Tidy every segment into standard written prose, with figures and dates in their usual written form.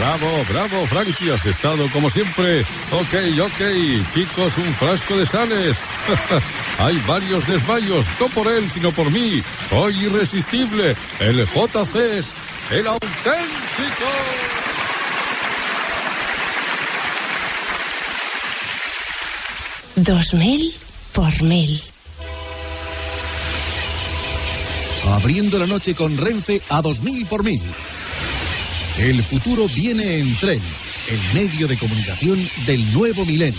Bravo, Frankie, has estado como siempre. Ok, chicos, un frasco de sales. Hay varios desmayos, no por él, sino por mí. Soy irresistible. El JC es el auténtico. $2000 por 1000. Abriendo la noche con Renfe a 2000 por 1000. El futuro viene en tren, el medio de comunicación del nuevo milenio.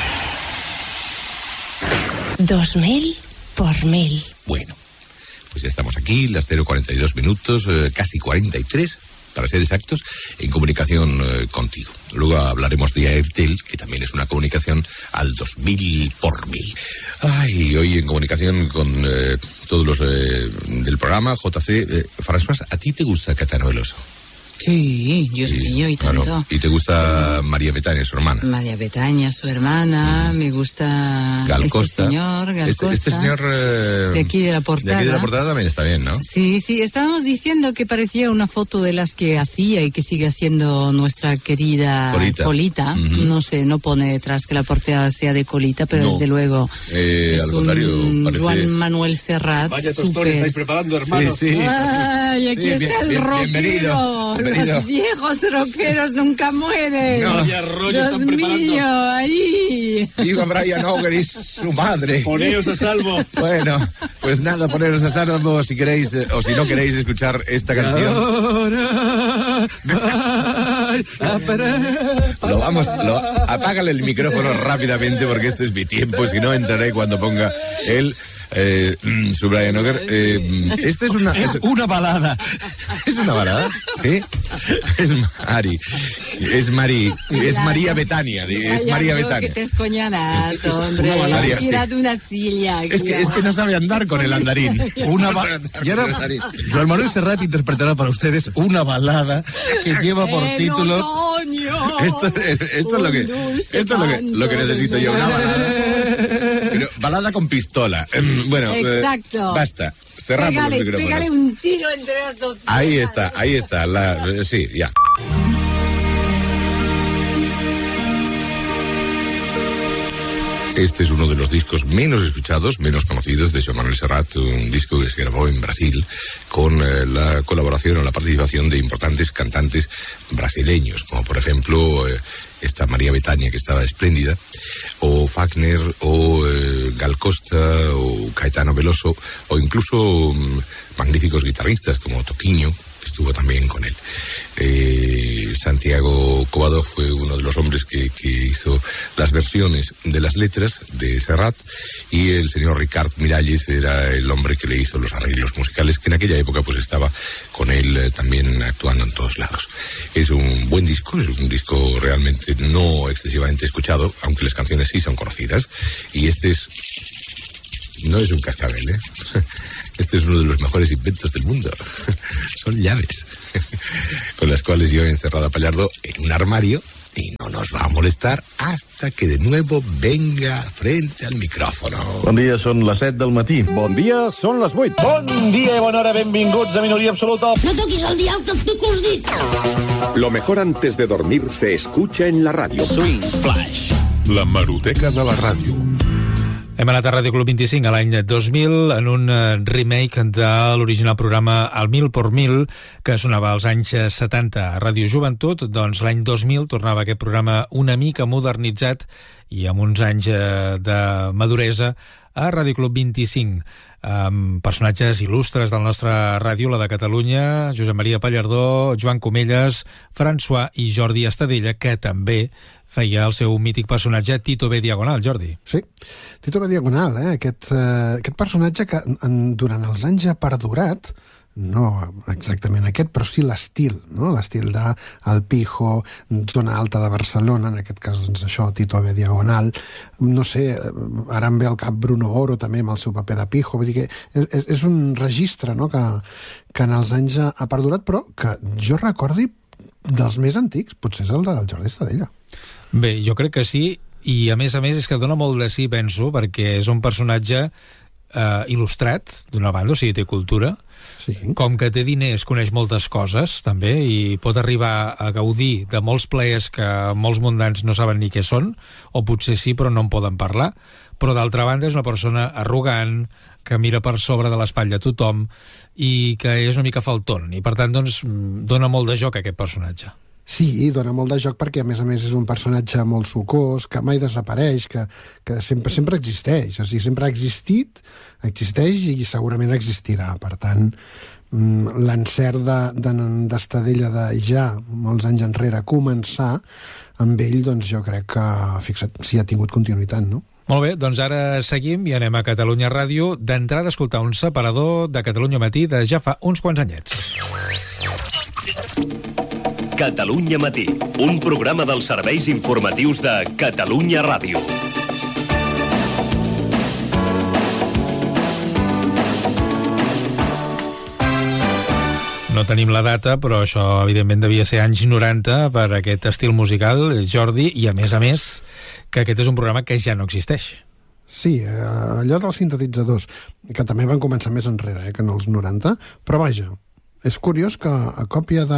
2000 por 1000. Bueno, pues ya estamos aquí, las 0:42 minutos, casi 43, para ser exactos, en comunicación contigo. Luego hablaremos de Airtel, que también es una comunicación al 2000 por 1000. Ay, hoy en comunicación con todos los del programa, JC. François, ¿a ti te gusta Caetano Veloso? Sí, Dios mío, y tanto. Claro. ¿Y te gusta María Betania, su hermana? María Betania, su hermana, me gusta Gal Costa. Este señor, Gal Costa. Este señor... de aquí de la portada. De aquí de la portada también está bien, ¿no? Sí, estábamos diciendo que parecía una foto de las que hacía y que sigue haciendo nuestra querida Colita. Uh-huh. No sé, no pone detrás que la portada sea de Colita, pero no. Desde luego es al contrario, parece... Juan Manuel Serrat. Vaya tostón estáis preparando, hermano. Sí. Ay, aquí está el rockero. Los viejos rockeros nunca mueren. No, ya rollo Dios están preparando. mío, ahí. Viva Brian Auger y su madre. Poneos a salvo. Bueno, pues nada, poneros a salvo si queréis o si no queréis escuchar esta canción. Apágale el micrófono rápidamente porque este es mi tiempo, si no entraré cuando ponga él su Brian Auger. Esta es una balada. ¿Es una balada? Sí. Es María Betania. Es María Betania. Que te escoñalas, hombre. Tírate una silla. Es que no sabe andar con el andarín. Y ahora, Joan Manuel Serrat interpretará para ustedes una balada que lleva por título... Esto es lo que necesito yo. Una balada. Pero balada con pistola. Bueno, exacto. Basta. Cerramos los micrófonos. Pégale un tiro entre las dos. Ahí está. Sí, ya. Este es uno de los discos menos escuchados, menos conocidos de Joan Manuel Serrat, un disco que se grabó en Brasil con la colaboración o la participación de importantes cantantes brasileños, como por ejemplo esta María Betania, que estaba espléndida, o Fagner, o Gal Costa, o Caetano Veloso, o incluso magníficos guitarristas como Toquinho, que estuvo también con él. Santiago Covadó fue uno de los hombres que hizo las versiones de las letras de Serrat, y el señor Ricard Miralles era el hombre que le hizo los arreglos musicales, que en aquella época pues estaba con él también actuando en todos lados. Es un buen disco, es un disco realmente no excesivamente escuchado, aunque las canciones sí son conocidas, y no es un cascabel, ¿eh? Este es uno de los mejores inventos del mundo. Son llaves con las cuales yo he encerrado a Pallardo en un armario y no nos va a molestar hasta que de nuevo venga frente al micrófono. Bon dia, són les 7 del matí. Bon dia, són les 8. Bon dia i bona hora, benvinguts a Minoria Absoluta. No toquis el dial, que et pico els dits. Lo mejor antes de dormir se escucha en la radio. Swing Flash. La Hemeroteca de la ràdio. Hem anat a Ràdio Club 25 a l'any 2000 en un remake de l'original programa El 1000 por 1000, que sonava als anys 70 a Ràdio Joventut. Doncs l'any 2000 tornava aquest programa una mica modernitzat i amb uns anys de maduresa a Ràdio Club 25, amb personatges il·lustres del nostre ràdio, la de Catalunya, Josep Maria Pallardó, Joan Comelles, François i Jordi Estadella, que també feia el seu mític personatge Tito B. Diagonal, Jordi. Sí, Tito B. Diagonal, aquest personatge que durant els anys ha perdurat, no exactament aquest, però sí l'estil, no? L'estil del Pijo, zona alta de Barcelona, en aquest cas, doncs això, Tito B. Diagonal, no sé, ara em ve al cap Bruno Oro, també, amb el seu paper de Pijo, vull dir que és un registre, no?, que en els anys ha perdurat, però que jo recordi dels més antics, potser és el del Jordi Estadella. Bé, jo crec que sí, i a més és que dona molt de sí, penso, perquè és un personatge il·lustrat, d'una banda, o sigui, té cultura, com que té diners, coneix moltes coses, també, i pot arribar a gaudir de molts plaers que molts mundans no saben ni què són, o potser sí, però no en poden parlar. Però d'altra banda és una persona arrogant, que mira per sobre de l'espatlla a tothom i que és una mica faltón, i per tant doncs dona molt de joc a aquest personatge. Sí, dona molt de joc perquè a més és un personatge molt sucós, que mai desapareix, que sempre existeix, o sigui, sempre ha existit, existeix i segurament existirà. Per tant, l'encert d'Estadella de ja molts anys enrere començar amb ell, doncs jo crec que, fixa't, sí ha tingut continuïtat, no? Molt bé, doncs ara seguim i anem a Catalunya Ràdio. D'entrada a escoltar un separador de Catalunya Matí de ja fa uns quants anyets. Catalunya Matí, un programa dels serveis informatius de Catalunya Ràdio. No tenim la data, però això evidentment devia ser anys 90 per aquest estil musical, Jordi, i a més, que aquest és un programa que ja no existeix. Sí, allò dels sintetitzadors, que també van començar més enrere, que en els 90, però vaja, és curiós que a còpia de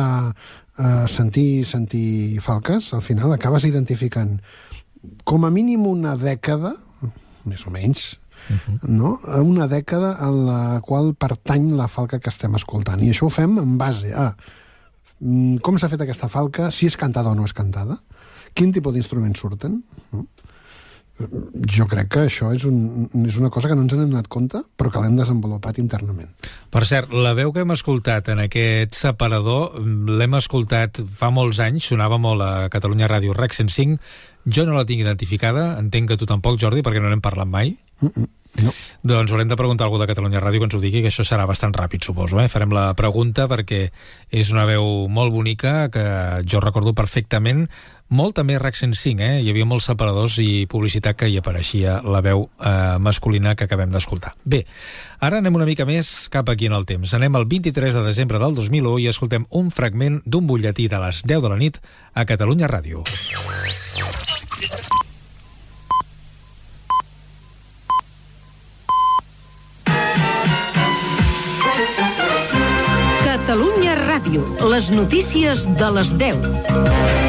sentir falques, al final acabes identificant com a mínim una dècada, més o menys, no? Una dècada en la qual pertany la falca que estem escoltant, i això ho fem en base a com s'ha fet aquesta falca, si és cantada o no és cantada, quin tipus d'instruments surten, no? Jo crec que això és una cosa que no ens n'hem donat compte, però que l'hem desenvolupat internament. Per cert, la veu que hem escoltat en aquest separador l'hem escoltat fa molts anys, sonava molt a Catalunya Ràdio RAC 105. Jo no la tinc identificada, entenc que tu tampoc, Jordi, perquè no n'hem parlat mai. No. Doncs haurem de preguntar a algú de Catalunya Ràdio que ens ho digui, que això serà bastant ràpid, suposo. Farem la pregunta perquè és una veu molt bonica que jo recordo perfectament. Molt també RAC 105, hi havia molts separadors i publicitat que hi apareixia la veu masculina que acabem d'escoltar. Bé, ara anem una mica més cap aquí en el temps. Anem al 23 de desembre del 2001 i escoltem un fragment d'un butlletí de les 10 de la nit a Catalunya Ràdio. Catalunya Ràdio, les notícies de les 10.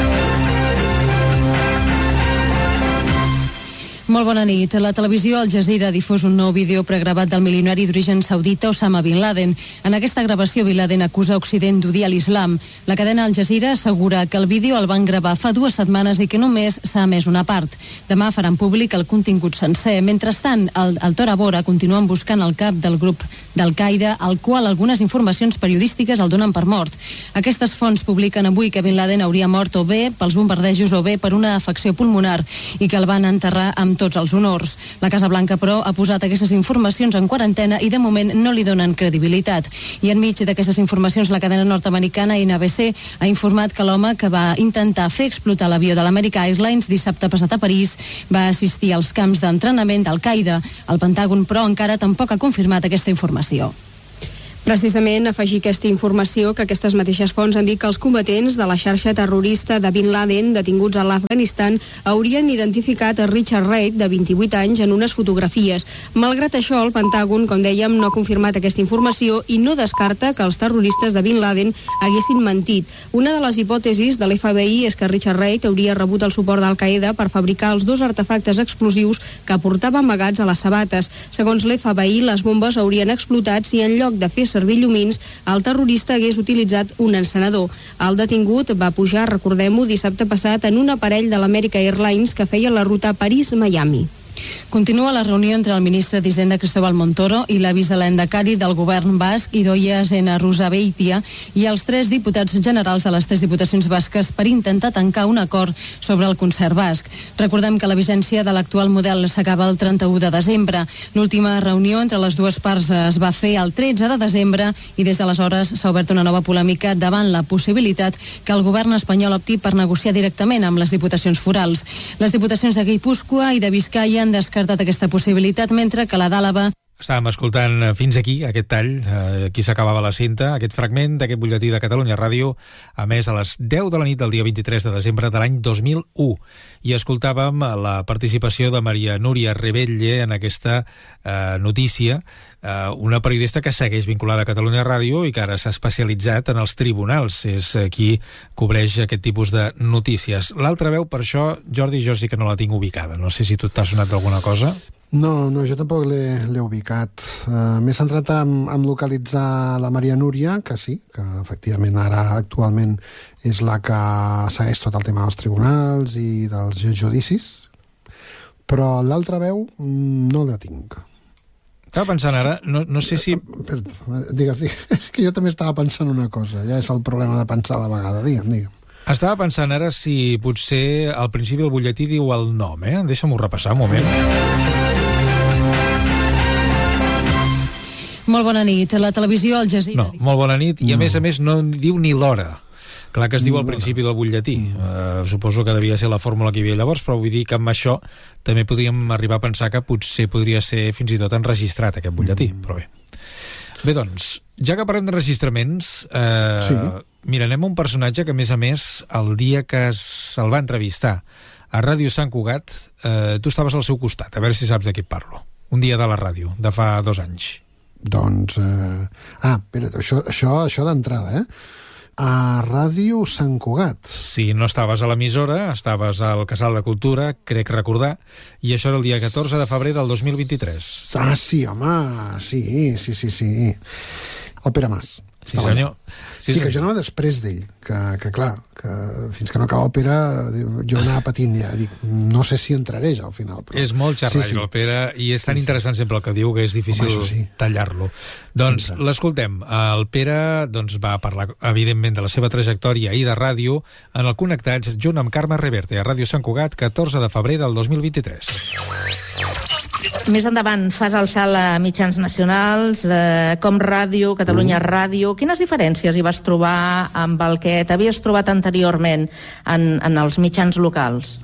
Molt bona nit. La televisió Al Jazeera ha difós un nou vídeo pregravat del milionari d'origen saudita Osama Bin Laden. En aquesta gravació, Bin Laden acusa Occident d'odiar l'islam. La cadena Al Jazeera assegura que el vídeo el van gravar fa 2 setmanes i que només s'ha emès una part. Demà faran públic el contingut sencer. Mentrestant, al Tora Bora continuen buscant el cap del grup d'Al-Qaeda, al qual algunes informacions periodístiques el donen per mort. Aquestes fonts publiquen avui que Bin Laden hauria mort o bé pels bombardejos o bé per una afecció pulmonar i que el van enterrar amb tots els honors. La Casa Blanca, però, ha posat aquestes informacions en quarantena i de moment no li donen credibilitat. I enmig d'aquestes informacions, la cadena nord-americana NBC ha informat que l'home que va intentar fer explotar l'avió de l'American Airlines dissabte passat a París va assistir als camps d'entrenament d'Al-Qaeda. El Pentàgon, però, encara tampoc ha confirmat aquesta informació. Precisament afegir aquesta informació que aquestes mateixes fonts han dit que els combatents de la xarxa terrorista de Bin Laden detinguts a l'Afganistan haurien identificat a Richard Reid, de 28 anys, en unes fotografies. Malgrat això, el Pentàgon, com dèiem, no ha confirmat aquesta informació i no descarta que els terroristes de Bin Laden haguessin mentit. Una de les hipòtesis de l'FBI és que Richard Reid hauria rebut el suport d'Al-Qaeda per fabricar els 2 artefactes explosius que portava amagats a les sabates. Segons l'FBI, les bombes haurien explotat si en lloc de fer servir llumins, el terrorista hagués utilitzat un encenedor. El detingut va pujar, recordem-ho, dissabte passat en un aparell de l'American Airlines que feia la ruta París-Miami. Continua la reunió entre el ministre d'Hisenda Cristóbal Montoro i la vicelandacari del govern basc Idoia Zena Rusabeitia i els 3 diputats generals de les 3 diputacions basques per intentar tancar un acord sobre el concert basc. Recordem que la vigència de l'actual model s'acaba el 31 de desembre. L'última reunió entre les dues parts es va fer el 13 de desembre i des d'aleshores s'ha obert una nova polèmica davant la possibilitat que el govern espanyol opti per negociar directament amb les diputacions forals. Les diputacions de Guipúscoa i de Vizcaya han descartat aquesta possibilitat, mentre que la d'Àlava Estàvem escoltant fins aquí aquest tall, aquí s'acabava la cinta, aquest fragment d'aquest butlletí de Catalunya Ràdio, a més a les 10 de la nit del dia 23 de desembre de l'any 2001. I escoltàvem la participació de Maria Núria Rebelle en aquesta notícia, una periodista que segueix vinculada a Catalunya Ràdio i que ara s'ha especialitzat en els tribunals. És qui cobreix aquest tipus de notícies. L'altra veu, per això, Jordi, jo sí que no la tinc ubicada. No sé si tu t'has sonat d'alguna cosa. No, jo tampoc l'he ubicat. M'he centrat en localitzar la Maria Núria, que sí, que efectivament ara actualment és la que segueix tot el tema dels tribunals i dels judicis, però l'altra veu no la tinc. Estava pensant ara, no sé si... Digues, és que jo també estava pensant una cosa, ja és el problema de pensar a la vegada, digue'm. Estava pensant ara si potser al principi el butlletí diu el nom, Deixa'm-ho repassar un moment. Molt bona nit. La televisió Al Jazeera... No, molt bona nit, i a més no diu ni l'hora. Clar que es diu al principi del butlletí. Suposo que devia ser la fórmula que hi havia llavors, però vull dir que amb això també podríem arribar a pensar que potser podria ser fins i tot enregistrat aquest butlletí, però bé. Bé, doncs, ja que parlem d'enregistraments, mira, anem a un personatge que, a més, el dia que se'l va entrevistar a Ràdio Sant Cugat, tu estaves al seu costat, a veure si saps de què parlo. Un dia de la ràdio, de fa 2 anys. Doncs... espera't, això d'entrada, a Ràdio Sant Cugat. Sí, no estaves a l'emissora, estaves al Casal de Cultura, crec recordar, i això era el dia 14 de febrer del 2023. Sí, home, sí. El Pere Mas. Sí, senyor. Sí, que jo anava després d'ell, que clar, que fins que no acaba el Pere, jo anava patint ja, dic, no sé si entraré ja al final. Però... És molt xerraire el Pere, i és tan interessant sempre el que diu que és difícil tallar-lo. Doncs l'escoltem. El Pere va parlar, evidentment, de la seva trajectòria i de ràdio en el Connectats, junt amb Carme Reverte, a Ràdio Sant Cugat, 14 de febrer del 2023. Més endavant fas el salt a mitjans nacionals, com Ràdio, Catalunya Ràdio. Quines diferències hi vas trobar amb el que t'havies trobat anteriorment en els mitjans locals?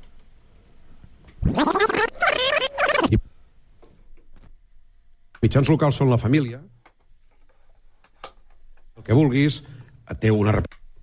Mitjans locals són la família. El que vulguis, té una...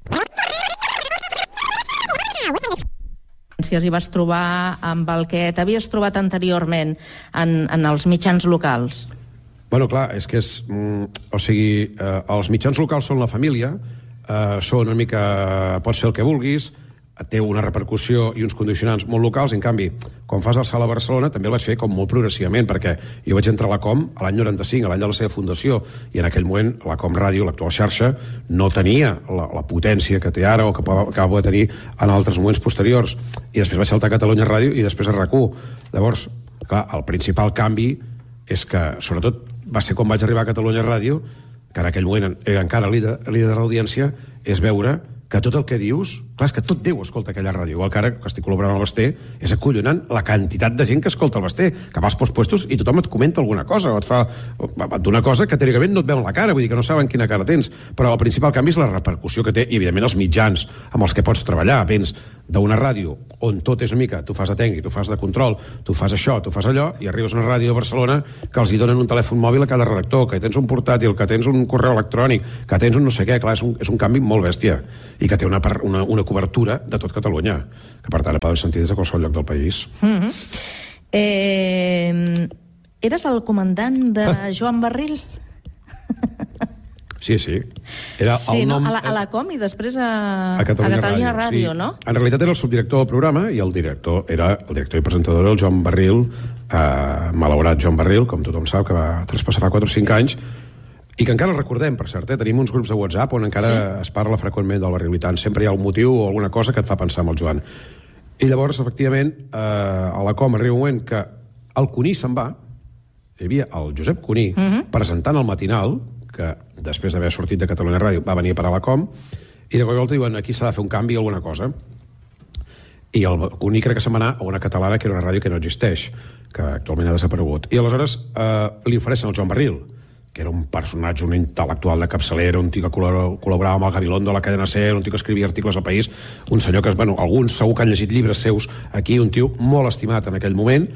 Hi vas trobar amb el que t'havies trobat anteriorment en els mitjans locals? Bueno, clar, és que és... O sigui, els mitjans locals són la família, són una mica... Pots fer el que vulguis, té una repercussió i uns condicionants molt locals. En canvi, quan fas el salt a Barcelona, també el vaig fer com molt progressivament, perquè jo vaig entrar a la Com a l'any 95, a l'any de la seva fundació, i en aquell moment la Com Ràdio, l'actual xarxa, no tenia la potència que té ara o que va poder tenir en altres moments posteriors. I després vaig saltar a Catalunya Ràdio i després a RAC1. Llavors, clar, el principal canvi és que, sobretot, va ser quan vaig arribar a Catalunya Ràdio, que en aquell moment era encara líder d'audiència, és veure que tot el que dius... Clar, és que tot Déu escolta aquella ràdio. Igual que ara, que estic col·laborant al Basté, és acollonant la quantitat de gent que escolta el Basté, que vas pels puestos i tothom et comenta alguna cosa, o et fa d'una cosa que teòricament no et veuen la cara, vull dir que no saben quina cara tens. Però el principal canvi és la repercussió que té, i evidentment els mitjans amb els que pots treballar. Vens d'una ràdio on tot és una mica, tu fas de tècnic, tu fas de control, tu fas això, tu fas allò, i arribes a una ràdio de Barcelona que els hi donen un telèfon mòbil a cada redactor, que tens un portàtil, que tens un correu electrònic, que tens un no sé què. Clar, és un canvi molt bèstia, i que té una cobertura de tot Catalunya, que per tant la poden sentir des de qualsevol lloc del país. Eres el comandant de Joan Barril? Sí. Era el nom... A la Com i després a Catalunya Ràdio, no? En realitat era el subdirector del programa i el director i presentador, el Joan Barril, malaurat Joan Barril, com tothom sap, que va traspassar fa 4 o 5 anys, i que encara el recordem, per cert, tenim uns grups de WhatsApp on encara es parla freqüentment del barrilitant. Sempre hi ha un motiu o alguna cosa que et fa pensar en el Joan. I llavors, efectivament, a la Com arriba un moment que el Cuní se'n va, hi havia el Josep Cuní presentant el matinal, que després d'haver sortit de Catalunya Ràdio va venir a parar a la Com, i de cop i volta diuen, aquí s'ha de fer un canvi o alguna cosa. I el Cuní crec que se'n va anar a una catalana que era una ràdio que no existeix, que actualment ha desaparegut. I aleshores li ofereixen el Joan Barril, que era un personatge, un intel·lectual de capçalera, un tio que col·laborava amb el Gabilondo a la cadena SER, un tio que escrivia articles al País, un senyor que, alguns segur que han llegit llibres seus aquí, un tio molt estimat en aquell moment,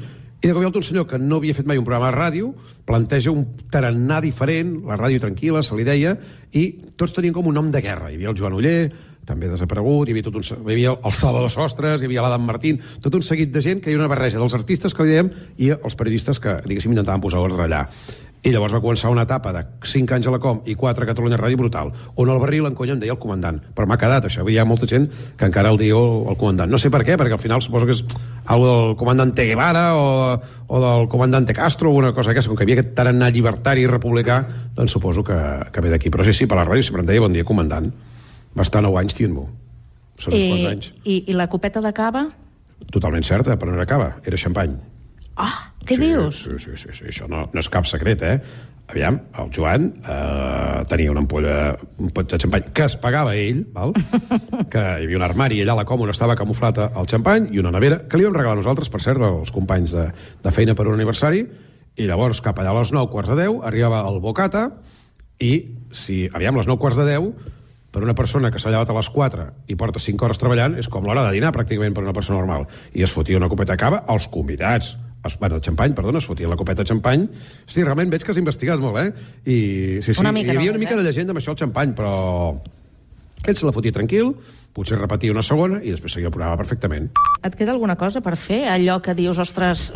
I de cop hi ha un senyor que no havia fet mai un programa de ràdio, planteja un tarannà diferent, la ràdio tranquil·la, se li deia, i tots tenien com un nom de guerra. Hi havia el Joan Oller, també desaparegut, hi havia el Salvador Sostres, hi havia l'Adam Martín, tot un seguit de gent que hi havia una barreja dels artistes que li dèiem i els periodistes que, diguéssim, intentaven posar ordre allà. I llavors va començar una etapa de 5 anys a la Com i 4 a Catalunya Ràdio brutal, on el barril en conya em deia el comandant. Però m'ha quedat això, hi ha molta gent que encara el diu el comandant. No sé per què, perquè al final suposo que és algo del comandante Guevara o del comandante Castro o una cosa aquesta, com que hi havia aquest tarannà llibertari i republicà, doncs suposo que ve d'aquí. Però sí, per la ràdio sempre em deia bon dia, comandant. Va estar 9 anys dient-m'ho. Són uns quants anys. I la copeta de cava? Totalment certa, però no era cava, era xampany. Ah, què dius? Sí, això no és cap secret, Aviam, el Joan tenia una ampolla, un pot de xampany que es pagava ell, val? Que hi havia un armari allà a la Com on estava camuflat el xampany i una nevera que li vam regalar nosaltres, per cert, els companys de feina per un aniversari, i llavors cap allà a les 9:45 arribava el bocata i si, aviam, a les 9:45 per una persona que s'ha llevat a les 4 i porta 5 hores treballant és com l'hora de dinar pràcticament per una persona normal, i es fotia una copeta de cava als convidats. Bueno, el xampany, perdona, es fotia la copeta de xampany. Sí, realment veig que has investigat molt, I sí, hi havia una mica de llegenda amb això del xampany, però ell se la fotia tranquil, potser repetia una segona i després seguia el programa perfectament. Et queda alguna cosa per fer? Allò que dius, ostres,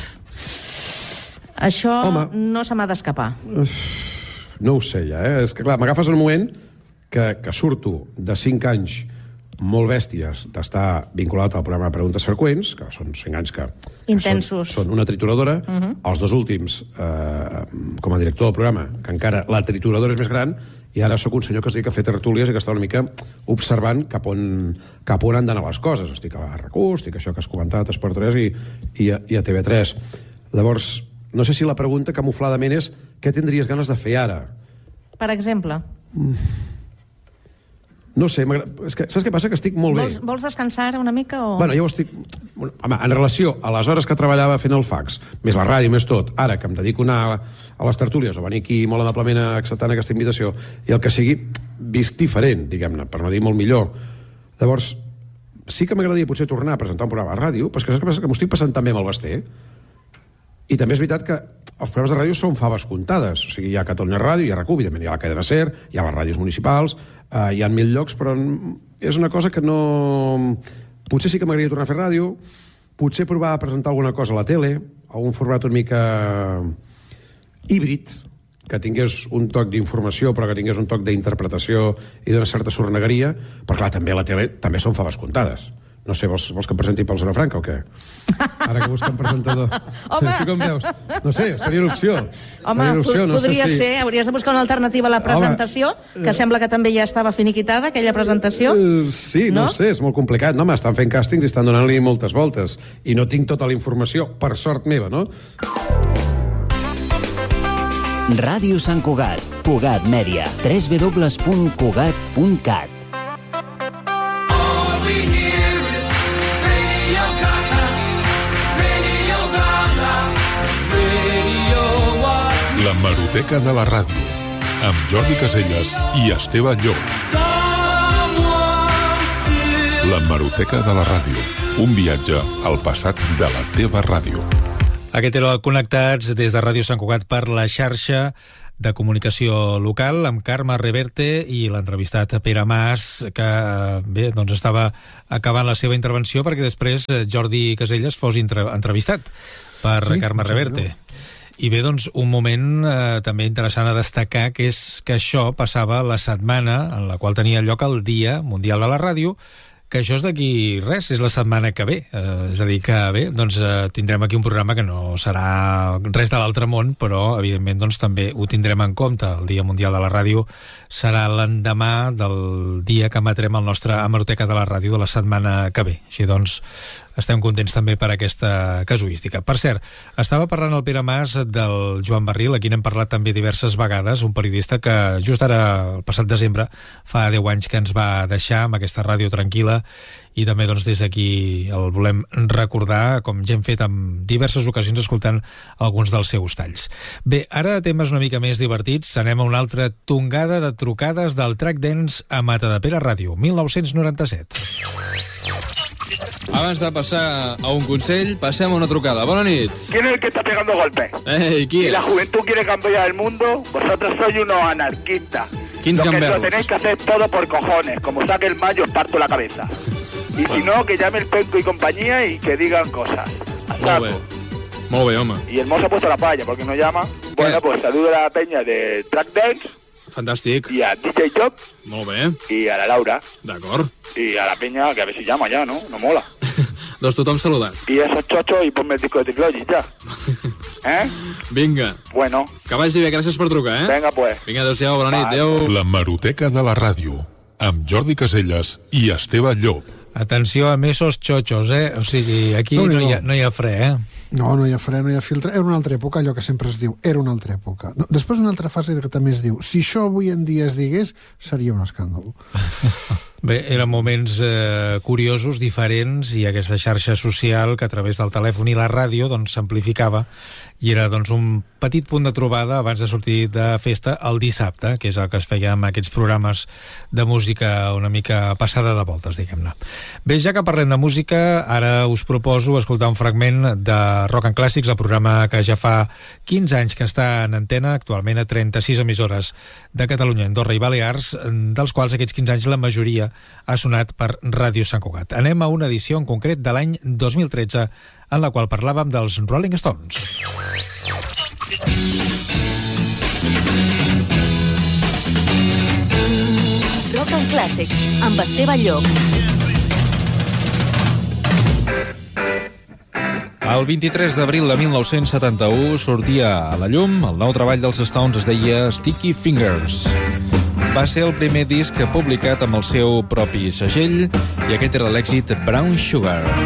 això no se m'ha d'escapar. No ho sé, ja, És que, clar, m'agafes en un moment que surto de 5 anys molt bèsties d'estar vinculat al programa de Preguntes Freqüents, que són 5 anys que intensos. Són una trituradora. Els 2 últims, com a director del programa, que encara la trituradora és més gran, i ara sóc un senyor que es dedica a fer tertúlies i que està una mica observant cap on han d'anar les coses. Estic a la RAC1, estic això que has comentat a Esport 3 i a TV3. Llavors, no sé si la pregunta camufladament és què tindries ganes de fer ara? Per exemple? No sé, és que, saps què passa? Que estic molt bé. Vols descansar una mica o...? Bueno, jo estic... Home, en relació a les hores que treballava fent el fax, més la ràdio, més tot, ara que em dedico a anar a les tertúlies o venir aquí molt amablement acceptant aquesta invitació i el que sigui, visc diferent, diguem-ne, per no dir molt millor. Llavors, sí que m'agradaria potser tornar a presentar un programa a ràdio, però és que saps què passa? Que m'ho estic passant també amb el Basté. I també és veritat que els programes de ràdio són faves comptades. O sigui, hi ha Catalunya Ràdio, hi ha RAC1, evidentment hi ha la Cadena SER, hi ha les ràdios municipals, hi ha 1000 llocs, però és una cosa que no... Potser sí que m'agradaria tornar a fer ràdio, potser provar a presentar alguna cosa a la tele, a un format una mica híbrid, que tingués un toc d'informació, però que tingués un toc d'interpretació i d'una certa sornegueria, però clar, també a la tele també són faves comptades. No sé, vols que em presenti pel Zona Franca o què? Ara que busquen presentador. Home! Sí, com veus? No sé, seria una opció. Home, podria ser. Hauries de buscar una alternativa a la presentació, que sembla que també ja estava finiquitada, aquella presentació. Sí, no sé, és molt complicat. No, estan fent càstings i estan donant-li moltes voltes. I no tinc tota la informació, per sort meva, no? Ràdio Sant Cugat, Cugat Mèdia, www.cugat.cat. La Hemeroteca de la Ràdio, amb Jordi Caselles i Esteve Llop. La Hemeroteca de la Ràdio, un viatge al passat de la teva ràdio. Aquest era el Connectats des de Ràdio Sant Cugat per la xarxa de comunicació local amb Carme Reverte i l'entrevistat Pere Mas, que bé, doncs estava acabant la seva intervenció perquè després Jordi Caselles fos entrevistat per Carme Reverte. I bé, doncs, un moment també interessant a destacar, que és que això passava la setmana en la qual tenia lloc el Dia Mundial de la Ràdio, que això és d'aquí res, és la setmana que ve. És a dir, que bé, doncs tindrem aquí un programa que no serà res de l'altre món, però evidentment doncs també ho tindrem en compte. El Dia Mundial de la Ràdio serà l'endemà del dia que emetrem el nostre Hemeroteca de la Ràdio de la setmana que ve. Així doncs, estem contents també per aquesta casuística. Per cert, estava parlant el Pere Mas del Joan Barril, a qui n'hem parlat també diverses vegades, un periodista que just ara, el passat desembre, fa 10 anys que ens va deixar amb aquesta ràdio tranquil·la, i també doncs, des d'aquí el volem recordar, com ja hem fet en diverses ocasions escoltant alguns dels seus talls. Bé, ara temes una mica més divertits. Anem a una altra tongada de trucades del Track Dance a Matadepera Ràdio, 1997. Abans de passar a un consell, passem a una trucada. Bona nit. ¿Quién es el que está pegando golpes? ¿Quién Si es? la juventud quiere cambiar el mundo, vosotros sois unos anarquistas. Quins Lo que gamberros? lo tenéis que hacer todo por cojones. Como saque el mayo, os parto la cabeza. Y si no, que llame el Penco y compañía y que digan cosas. A saco. Molt bé, home. Y el mozo ha puesto la palla, porque no llama. Bueno, pues saludo a la peña de Track Dance. Fantàstic. Y a DJ Job. Molt bé. Y a la Laura. D'acord. Y a la peña, que a ver si llama ya, ¿no? No mola. Doncs tothom saludat. Y esos chochos y ponme el disco de Ticlogi ya. Vinga. Bueno. Que vagi bé, gràcies per trucar, Venga, pues. Vinga, adéu-siau, bona nit, adéu. La Hemeroteca de la ràdio, amb Jordi Caselles i Esteve Llop. Atenció a mesos xochos, O sigui, aquí no hi ha fre, No, no hi ha fre, no hi ha filtre. Era una altra època, allò que sempre es diu, era una altra època. No, després una altra fase que també es diu, si això avui en dia es digués, seria un escàndol. Bé, eren moments curiosos, diferents, i aquesta xarxa social que a través del telèfon i la ràdio doncs s'amplificava, i era doncs un petit punt de trobada abans de sortir de festa el dissabte, que és el que es feia amb aquests programes de música una mica passada de voltes, diguem-ne. Bé, ja que parlem de música, ara us proposo escoltar un fragment de Rock and Clàssics, el programa que ja fa 15 anys que està en antena, actualment a 36 emissores de Catalunya, Andorra i Balears, dels quals aquests 15 anys la majoria ha sonat per Ràdio Sant Cugat. Anem a una edició en concret de l'any 2013, en la qual parlàvem dels Rolling Stones. Rock and Clàssics, amb Esteve Llop. El 23 d'abril de 1971 sortia a la llum el nou treball dels Stones, es deia Sticky Fingers. Va ser el primer disc publicat amb el seu propi segell i aquest era l'èxit Brown Sugar.